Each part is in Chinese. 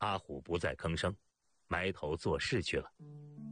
阿虎不再吭声，埋头做事去了。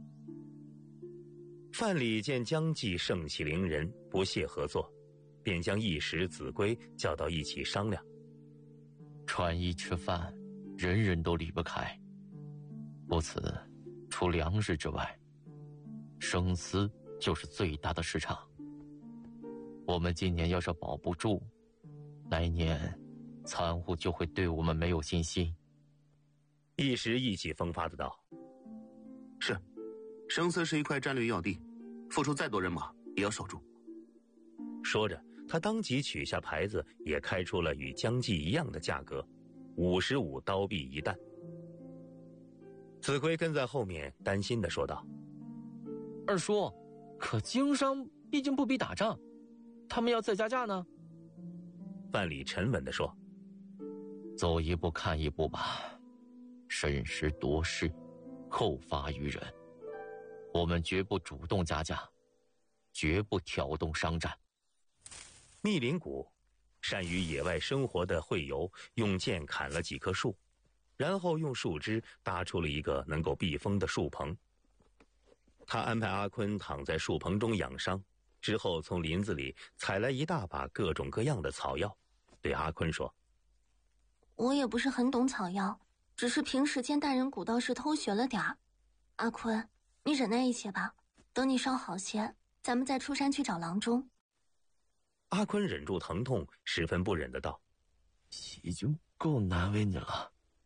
范蠡见姜继盛气凌人，不屑合作，便将义时、子规叫到一起商量。 穿衣吃饭，人人都离不开，不此除粮食之外，生丝就是最大的市场。我们今年要是保不住，来年残户就会对我们没有信心。 义时意气风发的道： 是，生丝是一块战略要地，付出再多人马也要守住。 说着，他当即取下牌子，也开出了与姜继一样的价格，55刀币一担。子规跟在后面担心地说道： 二叔，可经商毕竟不比打仗，他们要再加价呢？ 范蠡沉稳地说： 走一步看一步吧，审时度势，后发于人。我们绝不主动加价，绝不挑动商战。 密林谷，善于野外生活的惠游用剑砍了几棵树，然后用树枝搭出了一个能够避风的树棚。他安排阿坤躺在树棚中养伤，之后从林子里采来一大把各种各样的草药，对阿坤说： 我也不是很懂草药，只是平时见大人古道士偷学了点儿。阿坤，你忍耐一些吧，等你伤好些，咱们再出山去找郎中。 阿坤忍住疼痛，十分不忍的道： 已经够难为你了，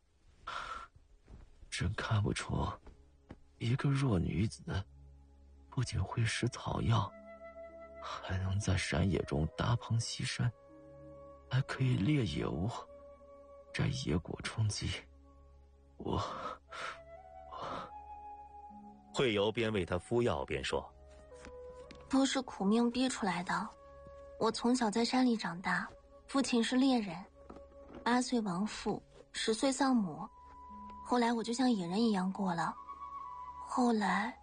真看不出一个弱女子不仅会识草药，还能在山野中搭棚栖身，还可以猎野物，摘野果充饥。 惠游边为他敷药边说： 都是苦命逼出来的。我从小在山里长大，父亲是猎人，8岁亡父，10岁丧母，后来我就像野人一样过了。后来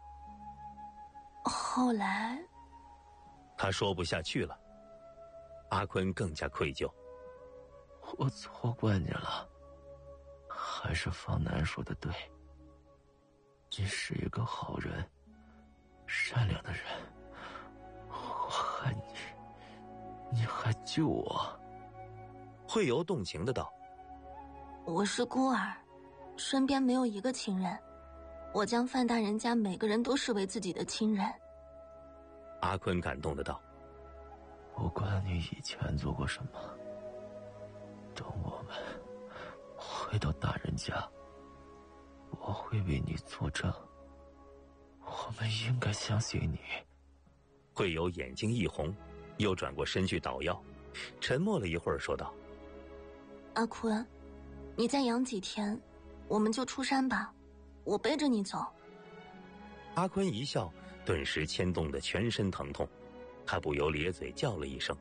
他说不下去了。阿坤更加愧疚： 我错怪你了，还是方南说的对，你是一个好人，善良的人，我害你还救我。 惠游动情的道： 我是孤儿，身边没有一个亲人，我将范大人家每个人都视为自己的亲人。 阿坤感动的道： 不管你以前做过什么，等我们回到大人家，我会为你作证，我们应该相信你。 惠游眼睛一红，又转过身去捣药，沉默了一会儿说道： 阿坤，你再养几天，我们就出山吧，我背着你走。 阿坤一笑，顿时牵动的全身疼痛，他不由咧嘴叫了一声。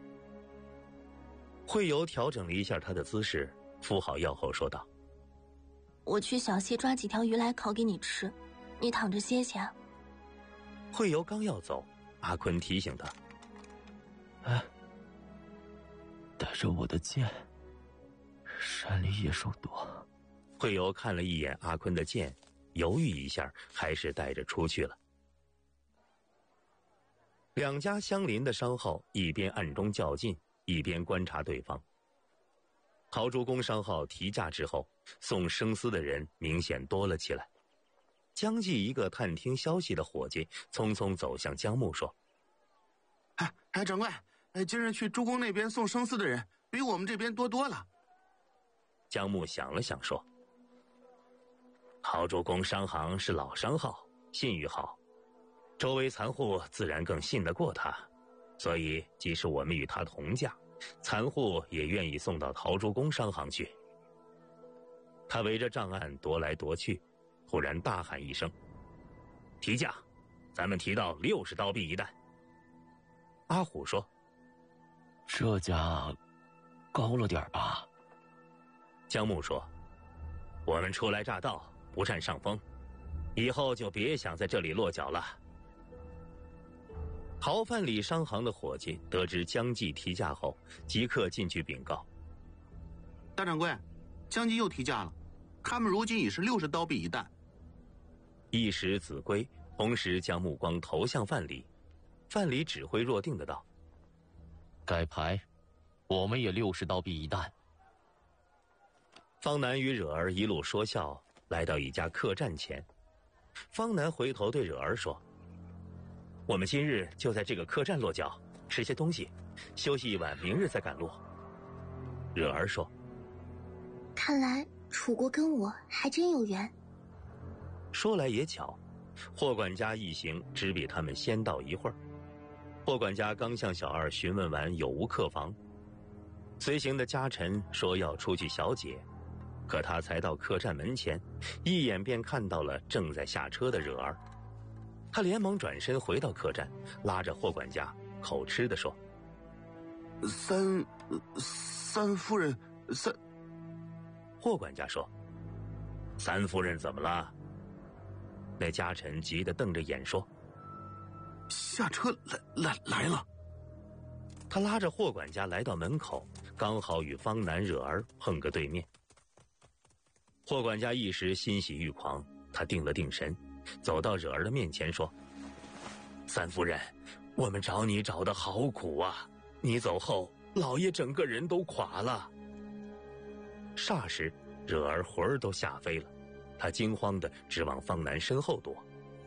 惠游调整了一下他的姿势，敷好药后说道： 我去小溪抓几条鱼来烤给你吃，你躺着歇歇。 惠游刚要走，阿坤提醒他： 带着我的剑，山里野兽多。 惠游看了一眼阿坤的剑，犹豫一下，还是带着出去了。两家相邻的商号一边暗中较劲，一边观察对方。陶朱公商号提价之后，送生丝的人明显多了起来。姜继一个探听消息的伙计匆匆走向姜木说： 掌柜，今日去朱公那边送生丝的人比我们这边多了。 姜木想了想说：陶朱公商行是老商号，信誉好，周围残户自然更信得过他，所以即使我们与他同价，残户也愿意送到陶朱公商行去。他围着账案踱来踱去，突然大喊一声：提价，咱们提到60刀币一担。阿虎说： 这价高了点吧？ 姜木说：我们初来乍到，不占上风，以后就别想在这里落脚了。陶范蠡商行的伙计得知姜继提价后，即刻进去禀告： 大掌柜，姜继又提价了， 他们如今已是60刀币一担。 一时子规同时将目光投向范蠡，范蠡指挥若定的道：“ 改牌，我们也60刀币一担。” 方南与惹儿一路说笑，来到一家客栈前。方南回头对惹儿说：“我们今日就在这个客栈落脚，吃些东西，休息一晚，明日再赶路。”惹儿说：“ 看来楚国跟我还真有缘。” 说来也巧，霍管家一行只比他们先到一会儿。霍管家刚向小二询问完有无客房，随行的家臣说要出去小解，可他才到客栈门前，一眼便看到了正在下车的惹儿。他连忙转身回到客栈，拉着霍管家口吃地说：“ 三夫人， 霍管家说：“三夫人怎么了？”那家臣急得瞪着眼说：“ 下车来了。” 他拉着霍管家来到门口，刚好与方南惹儿碰个对面。霍管家一时欣喜欲狂，他定了定神，走到惹儿的面前说：“三夫人，我们找你找得好苦啊！你走后，老爷整个人都垮了。”霎时，惹儿魂儿都吓飞了，他惊慌地直往方南身后躲。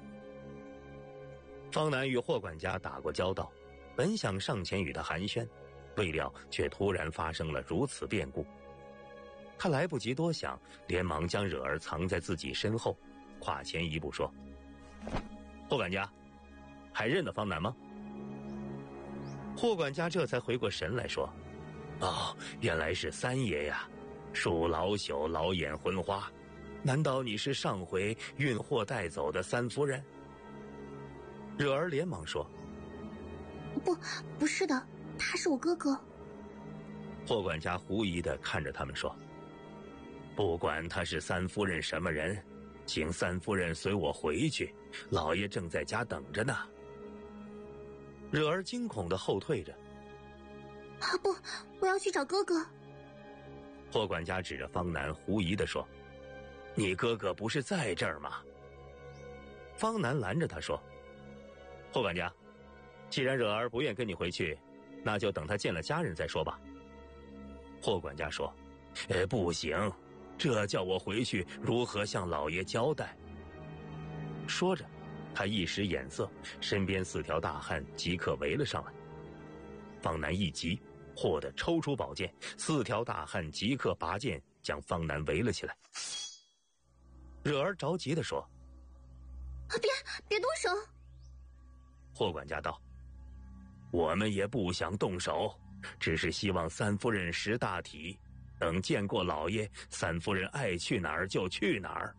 方南与霍管家打过交道，本想上前与他寒暄，未料却突然发生了如此变故。他来不及多想，连忙将惹儿藏在自己身后，跨前一步说：“霍管家，还认得方南吗？”霍管家这才回过神来说：“哦，原来是三爷呀，恕老朽老眼昏花，难道你是上回运货带走的三夫人？”惹儿连忙说：“ 不是的，他是我哥哥。” 霍管家狐疑地看着他们说：“不管他是三夫人什么人，请三夫人随我回去，老爷正在家等着呢。”惹儿惊恐地后退着：“ 啊不，我要去找哥哥。” 霍管家指着方南狐疑地说：“你哥哥不是在这儿吗？”方南拦着他说：“霍管家，既然惹儿不愿跟你回去，那就等他见了家人再说吧。”霍管家说：“不行，这叫我回去如何向老爷交代？”说着，他一使眼色，身边4条大汉即刻围了上来。方南一急，霍地抽出宝剑，4条大汉即刻拔剑将方南围了起来。惹儿着急地说：“ 别动手！” 霍管家道：“我们也不想动手，只是希望三夫人识大体，等见过老爷，三夫人爱去哪儿就去哪儿。”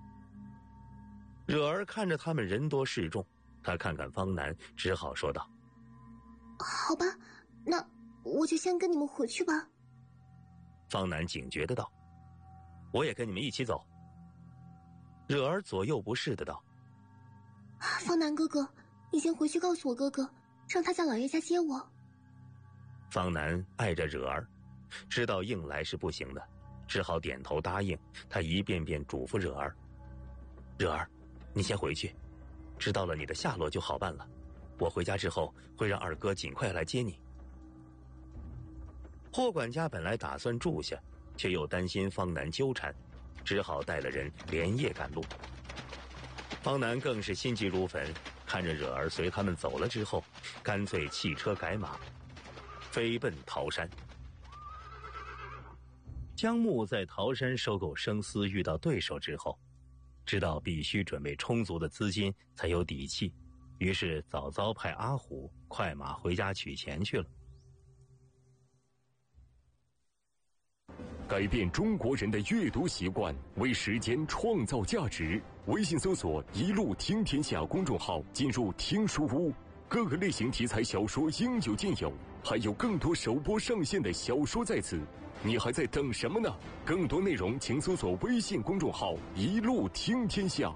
惹儿看着他们人多势众，他看看方南，只好说道：“ 好吧，那我就先跟你们回去吧。” 方南警觉的道：“我也跟你们一起走。”惹儿左右不是的道：“ 方南哥哥，你先回去告诉我哥哥，让他在老爷家接我。” 方南爱着惹儿，知道硬来是不行的，只好点头答应。他一遍遍嘱咐惹儿：“惹儿，你先回去，知道了你的下落就好办了。我回家之后会让二哥尽快来接你。”霍管家本来打算住下，却又担心方南纠缠，只好带了人连夜赶路。方南更是心急如焚，看着惹儿随他们走了之后，干脆弃车改马，飞奔桃山。姜木在桃山收购生丝遇到对手之后，知道必须准备充足的资金才有底气，于是早早派阿虎快马回家取钱去了。 改变中国人的阅读习惯，为时间创造价值。微信搜索“一路听天下”公众号，进入听书屋，各个类型题材小说应有尽有，还有更多首播上线的小说在此，你还在等什么呢？更多内容请搜索微信公众号“一路听天下”。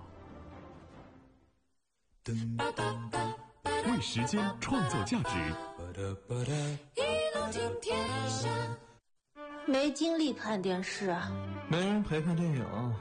为时间创造价值。 一路听天下。 没精力看电视啊。 没人陪看电影，